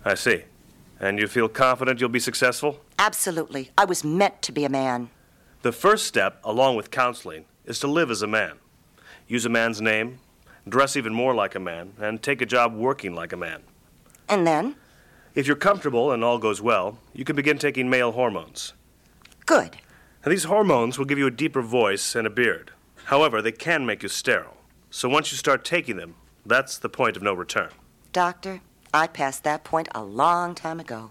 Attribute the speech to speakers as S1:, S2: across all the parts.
S1: I see. And you feel confident you'll be successful?
S2: Absolutely. I was meant to be a man.
S1: The first step, along with counseling, is to live as a man. Use a man's name, dress even more like a man, and take a job working like a man.
S2: And then?
S1: If you're comfortable and all goes well, you can begin taking male hormones.
S2: Good.
S1: Now, these hormones will give you a deeper voice and a beard. However, they can make you sterile. So once you start taking them, that's the point of no return.
S2: Doctor, I passed that point a long time ago.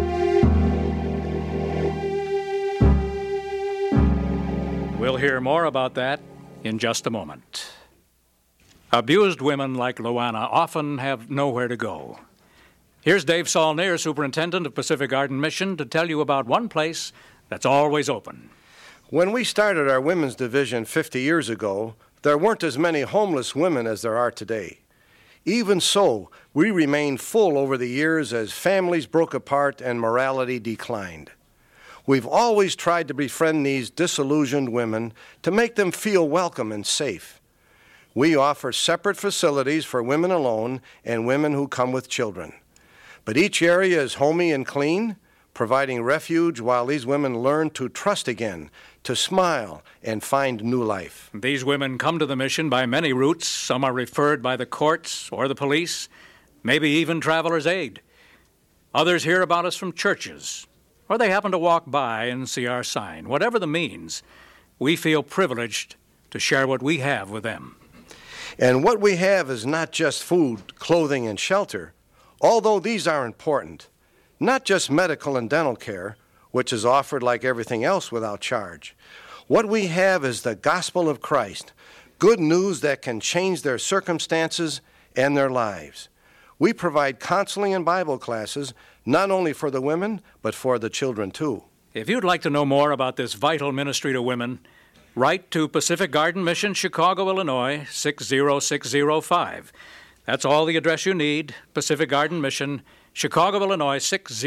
S3: We'll hear more about that in just a moment. Abused women like Luana often have nowhere to go. Here's Dave Saulnier, Superintendent of Pacific Garden Mission, to tell you about one place that's always open.
S4: When we started our women's division 50 years ago, there weren't as many homeless women as there are today. Even so, we remained full over the years as families broke apart and morality declined. We've always tried to befriend these disillusioned women to make them feel welcome and safe. We offer separate facilities for women alone and women who come with children. But each area is homey and clean, providing refuge while these women learn to trust again, to smile, and find new life.
S3: These women come to the mission by many routes. Some are referred by the courts or the police, maybe even Traveler's Aid. Others hear about us from churches, or they happen to walk by and see our sign. Whatever the means, we feel privileged to share what we have with them.
S4: And what we have is not just food, clothing, and shelter, although these are important. Not just medical and dental care, which is offered like everything else without charge. What we have is the gospel of Christ, good news that can change their circumstances and their lives. We provide counseling and Bible classes, not only for the women, but for the children too.
S3: If you'd like to know more about this vital ministry to women, write to Pacific Garden Mission, Chicago, Illinois, 60605. That's all the address you need, Pacific Garden Mission, Chicago, Illinois,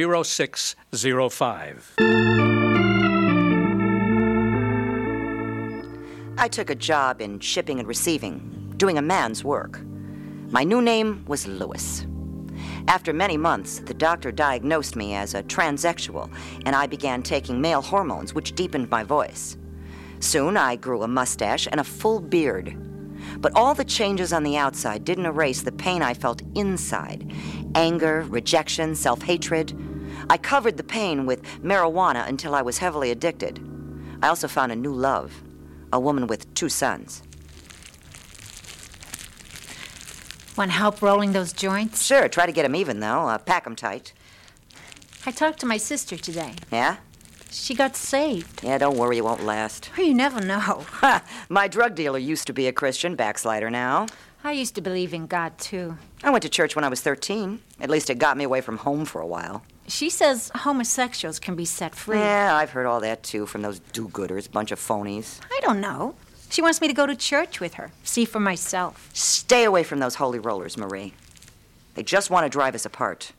S3: 60605.
S2: I took a job in shipping and receiving, doing a man's work. My new name was Lewis. After many months, the doctor diagnosed me as a transsexual, and I began taking male hormones, which deepened my voice. Soon, I grew a mustache and a full beard. But all the changes on the outside didn't erase the pain I felt inside. Anger, rejection, self-hatred. I covered the pain with marijuana until I was heavily addicted. I also found a new love, a woman with 2 sons.
S5: Want help rolling those joints?
S2: Sure, try to get them even, though. Pack them tight.
S5: I talked to my sister today.
S2: Yeah?
S5: She got saved.
S2: Yeah, don't worry, it won't last.
S5: Oh, you never know.
S2: My drug dealer used to be a Christian, backslider now.
S5: I used to believe in God, too.
S2: I went to church when I was 13. At least it got me away from home for a while.
S5: She says homosexuals can be set free.
S2: Yeah, I've heard all that, too, from those do-gooders, bunch of phonies.
S5: I don't know. She wants me to go to church with her, see for myself.
S2: Stay away from those holy rollers, Marie. They just want to drive us apart.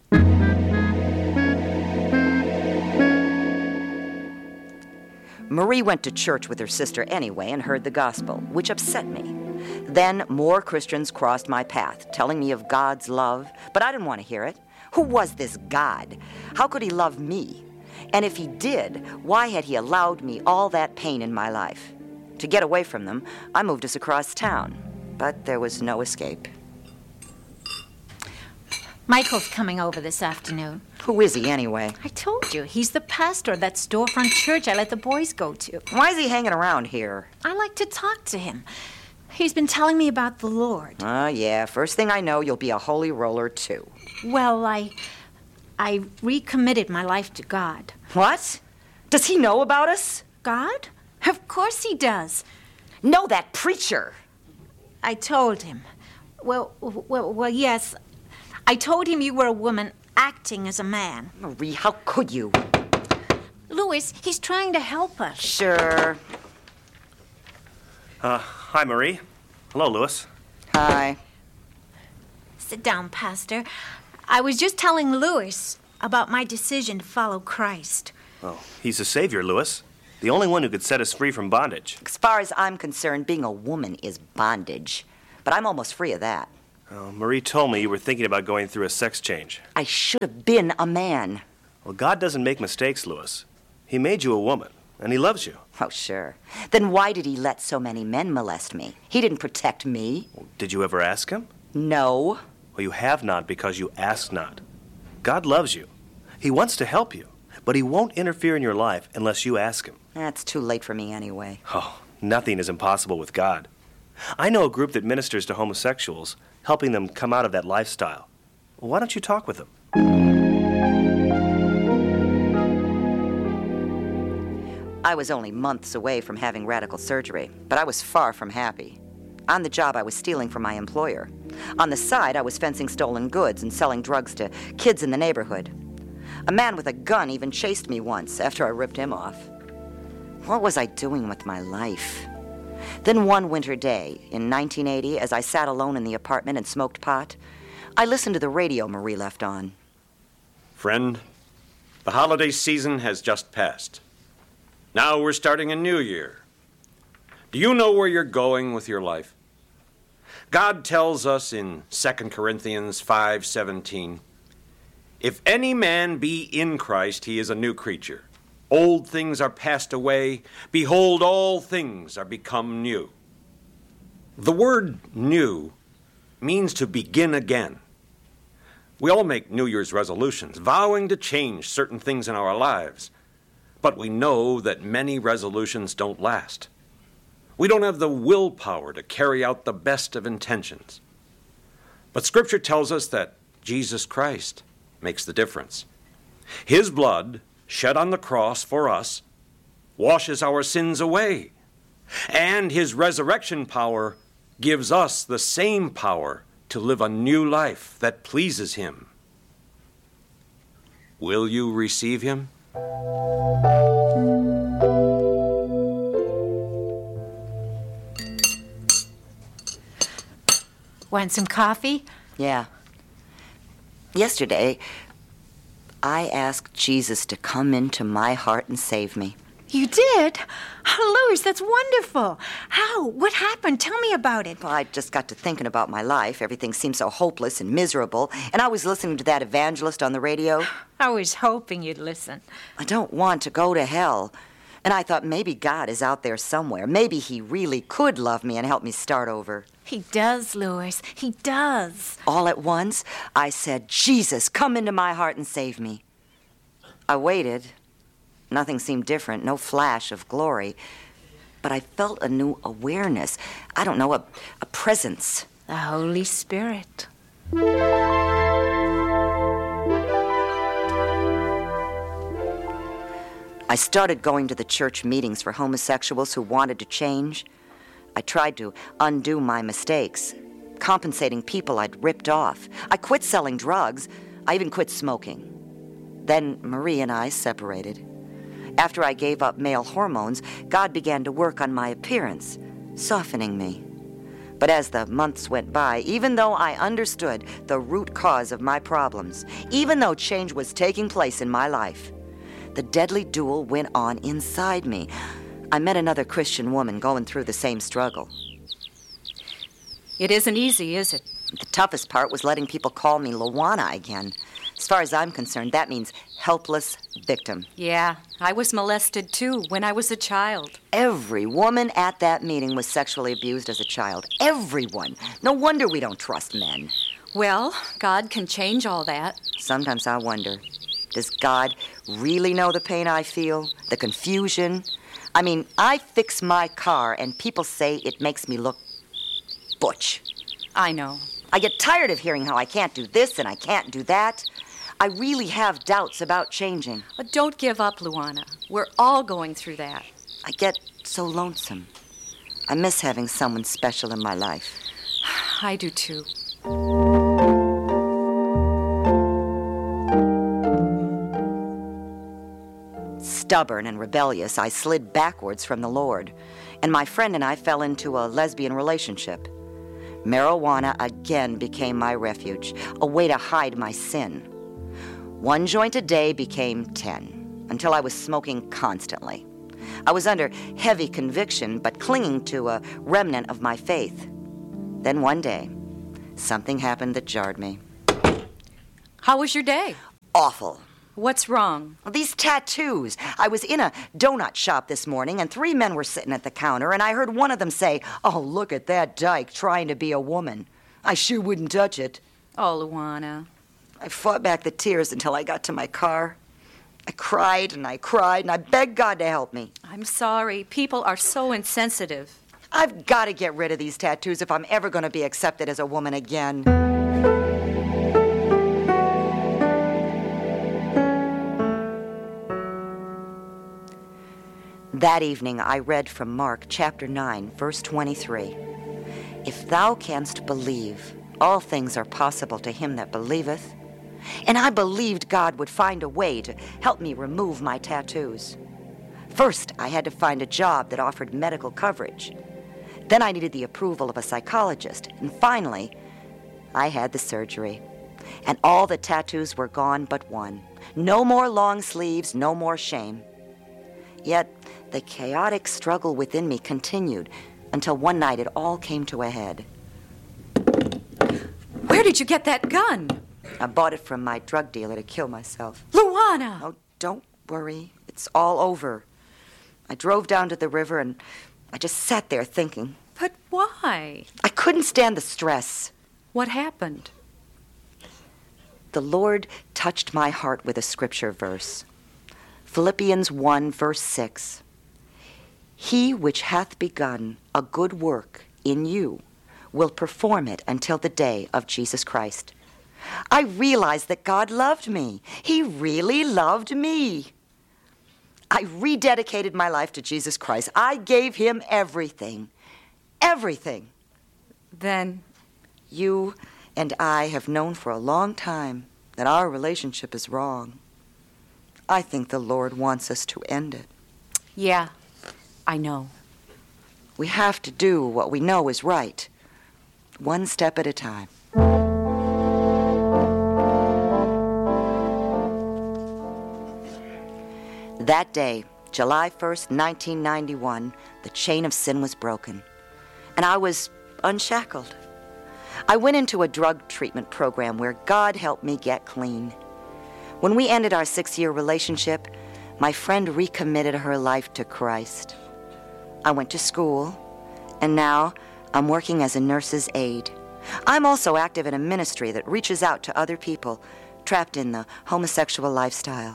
S2: Marie went to church with her sister anyway and heard the gospel, which upset me. Then more Christians crossed my path, telling me of God's love, but I didn't want to hear it. Who was this God? How could he love me? And if he did, why had he allowed me all that pain in my life? To get away from them, I moved us across town, but there was no escape.
S5: Michael's coming over this afternoon.
S2: Who is he, anyway?
S5: I told you, he's the pastor of that storefront church I let the boys go to.
S2: Why is he hanging around here?
S5: I like to talk to him. He's been telling me about the Lord.
S2: Oh, yeah. First thing I know, you'll be a holy roller, too.
S5: Well, I recommitted my life to God.
S2: What? Does he know about us?
S5: God? Of course he does.
S2: No, that preacher.
S5: I told him. Well, yes. I told him you were a woman acting as a man.
S2: Marie, how could you?
S5: Louis, he's trying to help us.
S2: Sure.
S1: Hi, Marie. Hello, Louis.
S2: Hi.
S5: Sit down, Pastor. I was just telling Louis about my decision to follow Christ.
S1: Oh, he's a savior, Louis. The only one who could set us free from bondage.
S2: As far as I'm concerned, being a woman is bondage. But I'm almost free of that.
S1: Marie told me you were thinking about going through a sex change.
S2: I should have been a man.
S1: Well, God doesn't make mistakes, Louis. He made you a woman, and he loves you.
S2: Oh, sure. Then why did he let so many men molest me? He didn't protect me.
S1: Well, did you ever ask him?
S2: No.
S1: Well, you have not because you asked not. God loves you. He wants to help you, but he won't interfere in your life unless you ask him.
S2: That's too late for me anyway.
S1: Oh, nothing is impossible with God. I know a group that ministers to homosexuals, helping them come out of that lifestyle. Why don't you talk with them?
S2: I was only months away from having radical surgery, but I was far from happy. On the job, I was stealing from my employer. On the side, I was fencing stolen goods and selling drugs to kids in the neighborhood. A man with a gun even chased me once after I ripped him off. What was I doing with my life? Then one winter day in 1980, as I sat alone in the apartment and smoked pot, I listened to the radio Marie left on.
S6: Friend, the holiday season has just passed. Now we're starting a new year. Do you know where you're going with your life? God tells us in 2 Corinthians 5:17, "If any man be in Christ, he is a new creature. Old things are passed away. Behold, all things are become new." The word new means to begin again. We all make New Year's resolutions, vowing to change certain things in our lives. But we know that many resolutions don't last. We don't have the willpower to carry out the best of intentions. But Scripture tells us that Jesus Christ makes the difference. His blood, shed on the cross for us, washes our sins away. And his resurrection power gives us the same power to live a new life that pleases him. Will you receive him?
S5: Want some coffee?
S2: Yeah. Yesterday, I asked Jesus to come into my heart and save me.
S5: You did? Oh, Louis, that's wonderful. How? What happened? Tell me about it.
S2: Well, I just got to thinking about my life. Everything seemed so hopeless and miserable. And I was listening to that evangelist on the radio.
S5: I was hoping you'd listen.
S2: I don't want to go to hell. And I thought maybe God is out there somewhere. Maybe he really could love me and help me start over.
S5: He does, Louis. He does.
S2: All at once, I said, Jesus, come into my heart and save me. I waited. Nothing seemed different, no flash of glory. But I felt a new awareness. I don't know, a presence.
S5: The Holy Spirit.
S2: I started going to the church meetings for homosexuals who wanted to change. I tried to undo my mistakes, compensating people I'd ripped off. I quit selling drugs. I even quit smoking. Then Marie and I separated. After I gave up male hormones, God began to work on my appearance, softening me. But as the months went by, even though I understood the root cause of my problems, even though change was taking place in my life, the deadly duel went on inside me. I met another Christian woman going through the same struggle.
S7: It isn't easy, is it?
S2: The toughest part was letting people call me Luana again. As far as I'm concerned, that means helpless victim.
S7: Yeah, I was molested too when I was a child.
S2: Every woman at that meeting was sexually abused as a child. Everyone. No wonder we don't trust men.
S7: Well, God can change all that.
S2: Sometimes I wonder, does God really know the pain I feel? The confusion? I mean, I fix my car and people say it makes me look butch.
S7: I know.
S2: I get tired of hearing how I can't do this and I can't do that. I really have doubts about changing.
S7: But don't give up, Luana. We're all going through that.
S2: I get so lonesome. I miss having someone special in my life.
S7: I do too.
S2: Stubborn and rebellious, I slid backwards from the Lord, and my friend and I fell into a lesbian relationship. Marijuana again became my refuge, a way to hide my sin. 1 joint a day became 10, until I was smoking constantly. I was under heavy conviction, but clinging to a remnant of my faith. Then one day, something happened that jarred me.
S7: How was your day?
S2: Awful.
S7: What's wrong?
S2: These tattoos. I was in a donut shop this morning, and 3 men were sitting at the counter, and I heard one of them say, "Oh, look at that dyke trying to be a woman. I sure wouldn't touch it."
S7: Oh, Luana.
S2: I fought back the tears until I got to my car. I cried, and I begged God to help me.
S7: I'm sorry. People are so insensitive.
S2: I've got to get rid of these tattoos if I'm ever going to be accepted as a woman again. That evening I read from Mark chapter 9, verse 23. "If thou canst believe, all things are possible to him that believeth." And I believed God would find a way to help me remove my tattoos. First, I had to find a job that offered medical coverage. Then I needed the approval of a psychologist. And finally, I had the surgery. And all the tattoos were gone but one. No more long sleeves, no more shame. Yet, the chaotic struggle within me continued until one night it all came to a head.
S7: Where did you get that gun?
S2: I bought it from my drug dealer to kill myself.
S7: Luana!
S2: Oh, don't worry. It's all over. I drove down to the river and I just sat there thinking.
S7: But why?
S2: I couldn't stand the stress.
S7: What happened?
S2: The Lord touched my heart with a scripture verse. Philippians 1, verse 6. "He which hath begun a good work in you will perform it until the day of Jesus Christ." I realized that God loved me. He really loved me. I rededicated my life to Jesus Christ. I gave him everything. Everything.
S7: Then
S2: You and I have known for a long time that our relationship is wrong. I think the Lord wants us to end it.
S7: yeah, I know.
S2: We have to do what we know is right, one step at a time. That day, July 1st, 1991, the chain of sin was broken, and I was unshackled. I went into a drug treatment program where God helped me get clean. When we ended our 6-year relationship, my friend recommitted her life to Christ. I went to school, and now I'm working as a nurse's aide. I'm also active in a ministry that reaches out to other people trapped in the homosexual lifestyle.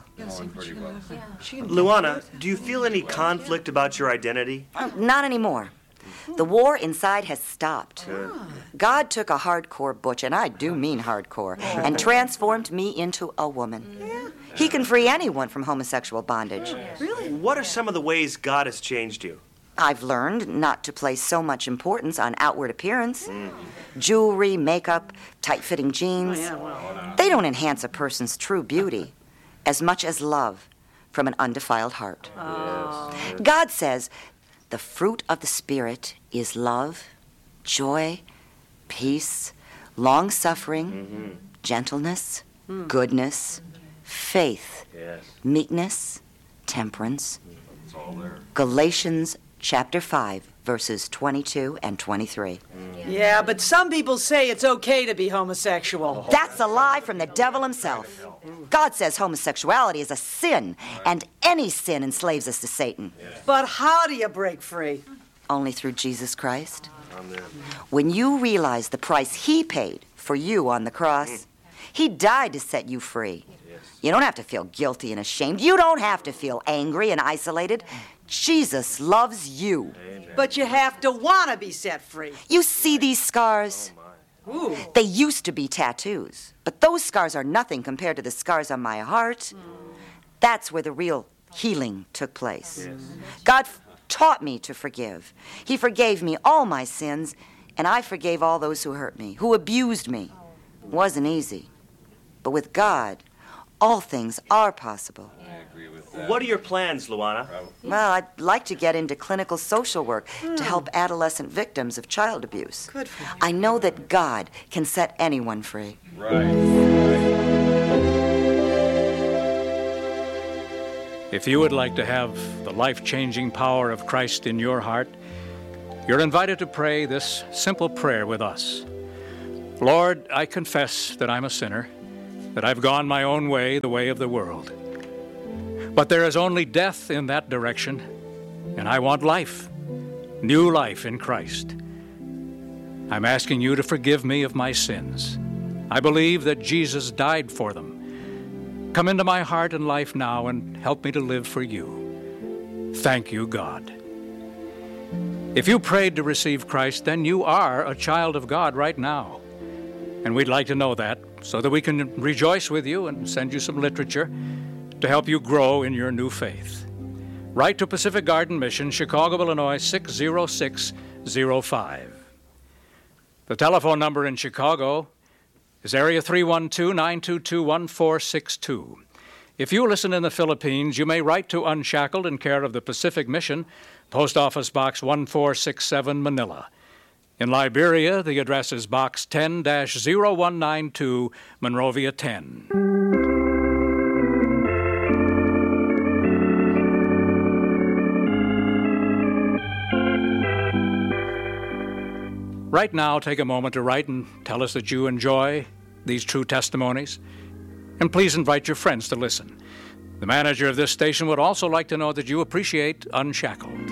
S1: Luana, do you feel any conflict about your identity?
S2: Not anymore. The war inside has stopped. God took a hardcore butch, and I do mean hardcore, and transformed me into a woman. He can free anyone from homosexual bondage.
S1: What are some of the ways God has changed you?
S2: I've learned not to place so much importance on outward appearance. Jewelry, makeup, tight-fitting jeans. They don't enhance a person's true beauty as much as love from an undefiled heart. God says the fruit of the Spirit is love, joy, peace, long-suffering, gentleness, goodness, faith, meekness, temperance. Galatians chapter 5, verses 22 and 23.
S8: Yeah, but some people say it's okay to be homosexual.
S2: That's a lie from the devil himself. God says homosexuality is a sin, and any sin enslaves us to Satan.
S8: But how do you break free?
S2: Only through Jesus Christ. Amen. When you realize the price he paid for you on the cross, he died to set you free. You don't have to feel guilty and ashamed. You don't have to feel angry and isolated. Jesus loves you.
S8: But you have to want to be set free.
S2: You see these scars?
S8: Ooh.
S2: They used to be tattoos, but those scars are nothing compared to the scars on my heart. That's where the real healing took place. God taught me to forgive. He forgave me all my sins, and I forgave all those who hurt me, who abused me. It wasn't easy. But with God, all things are possible.
S1: What are your plans, Luana?
S2: Well, I'd like to get into clinical social work to help adolescent victims of child abuse.
S8: Good for you.
S2: I know that God can set anyone free.
S3: If you would like to have the life-changing power of Christ in your heart, you're invited to pray this simple prayer with us. Lord, I confess that I'm a sinner, that I've gone my own way, the way of the world. But there is only death in that direction, and I want life, new life in Christ. I'm asking you to forgive me of my sins. I believe that Jesus died for them. Come into my heart and life now and help me to live for you. Thank you, God. If you prayed to receive Christ, then you are a child of God right now. And we'd like to know that so that we can rejoice with you and send you some literature to help you grow in your new faith. Write to Pacific Garden Mission, Chicago, Illinois, 60605. The telephone number in Chicago is area 312-922-1462. If you listen in the Philippines, you may write to Unshackled in care of the Pacific Mission, Post Office Box 1467, Manila. In Liberia, the address is Box 10-0192, Monrovia 10. Right now, take a moment to write and tell us that you enjoy these true testimonies. And please invite your friends to listen. The manager of this station would also like to know that you appreciate Unshackled.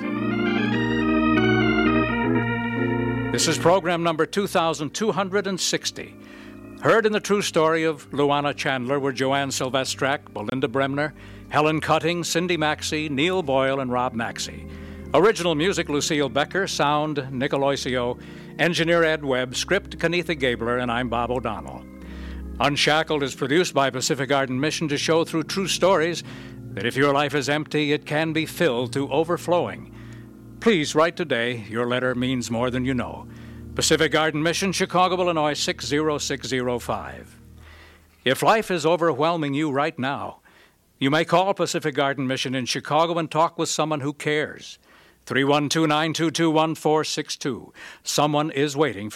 S3: This is program number 2260. Heard in the true story of Luana Chandler were Joanne Silvestrak, Belinda Bremner, Helen Cutting, Cindy Maxey, Neil Boyle, and Rob Maxey. Original music, Lucille Becker. Sound, Nick Aloisio. Engineer, Ed Webb. Script, Kenitha Gabler. And I'm Bob O'Donnell. Unshackled is produced by Pacific Garden Mission to show through true stories that if your life is empty, it can be filled to overflowing. Please write today. Your letter means more than you know. Pacific Garden Mission, Chicago, Illinois, 60605. If life is overwhelming you right now, you may call Pacific Garden Mission in Chicago and talk with someone who cares. 312-922-1462. Someone is waiting for